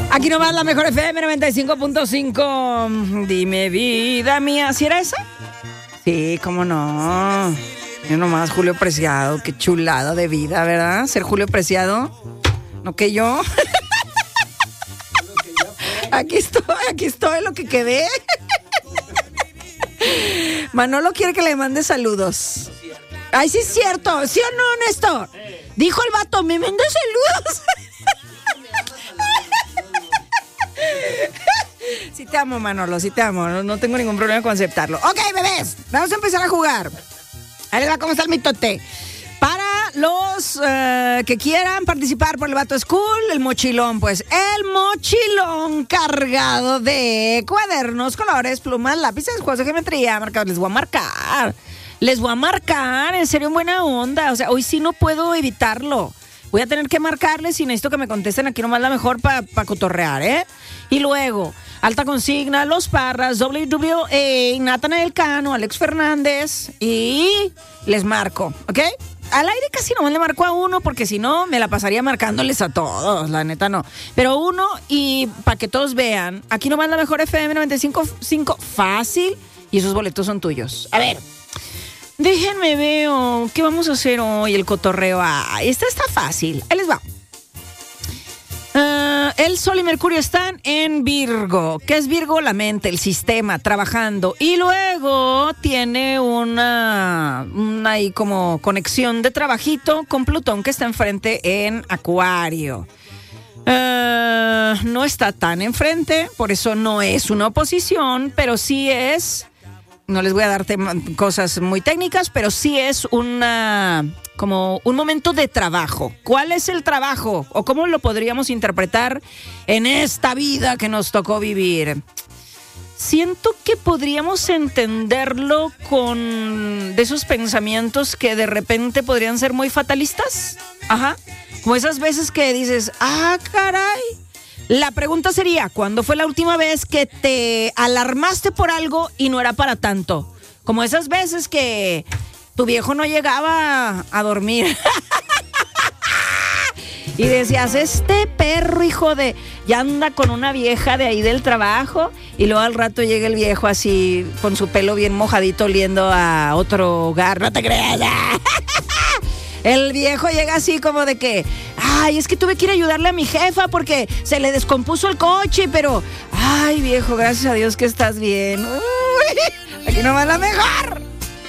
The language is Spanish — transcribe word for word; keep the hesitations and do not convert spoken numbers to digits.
Aquí nomás la mejor F M noventa y cinco punto cinco. Dime, vida mía. ¿Sí era esa? Sí, cómo no. Yo nomás, Julio Preciado. Qué chulada de vida, ¿verdad? Ser Julio Preciado. No que yo. Aquí estoy, aquí estoy, lo que quedé. Manolo quiere que le mande saludos. Ay, sí es cierto. ¿Sí o no, Néstor? Dijo el vato, me manda saludos. Sí te amo, Manolo, sí te amo. No, no tengo ningún problema con aceptarlo. Ok, bebés, vamos a empezar a jugar. Ahí les va cómo está el mitote. Para los uh, que quieran participar por el Vato School, el mochilón, pues el mochilón cargado de cuadernos, colores, plumas, lápices, juegos de geometría, marcadores. Les voy a marcar. Les voy a marcar, en serio, en buena onda. O sea, hoy sí no puedo evitarlo. Voy a tener que marcarles y necesito que me contesten aquí nomás la mejor para pa cotorrear, ¿eh? Y luego, alta consigna, Los Parras, W W A, Natanael Cano, Alex Fernández y les marco, ¿ok? Al aire casi nomás le marco a uno porque si no me la pasaría marcándoles a todos, la neta no. Pero uno y para que todos vean, aquí nomás la mejor F M noventa y cinco punto cinco, fácil, y esos boletos son tuyos. A ver. Déjenme veo, ¿qué vamos a hacer hoy? El cotorreo. Ah, esta está fácil. Ahí les va. Uh, el Sol y Mercurio están en Virgo. ¿Qué es Virgo? La mente, el sistema, trabajando. Y luego tiene una, una ahí como conexión de trabajito con Plutón que está enfrente en Acuario. Uh, no está tan enfrente, por eso no es una oposición, pero sí es... No les voy a dar tema, cosas muy técnicas, pero sí es una como un momento de trabajo. ¿Cuál es el trabajo? ¿O cómo lo podríamos interpretar en esta vida que nos tocó vivir? Siento que podríamos entenderlo con de esos pensamientos que de repente podrían ser muy fatalistas. Ajá. Como esas veces que dices, ah, caray. La pregunta sería, ¿cuándo fue la última vez que te alarmaste por algo y no era para tanto? Como esas veces que tu viejo no llegaba a dormir. Y decías, este perro, hijo de... Ya anda con una vieja de ahí del trabajo. Y luego al rato llega el viejo así, con su pelo bien mojadito, oliendo a otro hogar. No te creas. El viejo llega así como de que, ay, es que tuve que ir a ayudarle a mi jefa porque se le descompuso el coche, pero, ay, viejo, gracias a Dios que estás bien. Uy, aquí nomás la mejor.